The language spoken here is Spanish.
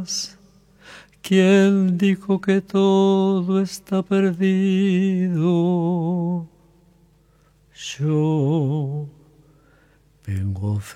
más. ¿Quién dijo que todo está perdido? Yo vengo a